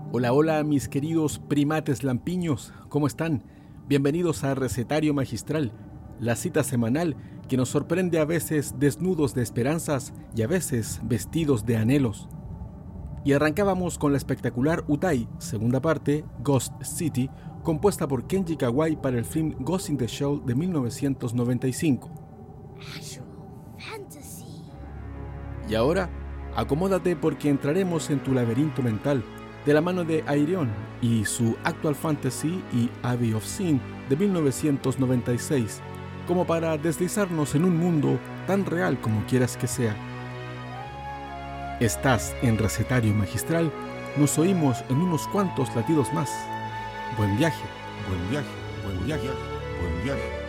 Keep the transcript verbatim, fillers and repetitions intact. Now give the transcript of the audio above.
Hola, hola mis queridos primates lampiños, ¿cómo están? Bienvenidos a Recetario Magistral, la cita semanal que nos sorprende a veces desnudos de esperanzas y a veces vestidos de anhelos. Y arrancábamos con la espectacular Utai, segunda parte, Ghost City, compuesta por Kenji Kawai para el film Ghost in the Shell de mil novecientos noventa y cinco. Y ahora, acomódate porque entraremos en tu laberinto mental de la mano de Ayreon y su Actual Fantasy y Abbey of Sin de mil novecientos noventa y seis, como para deslizarnos en un mundo tan real como quieras que sea. Estás en Recetario Magistral, nos oímos en unos cuantos latidos más. Buen viaje, buen viaje, buen viaje, buen viaje.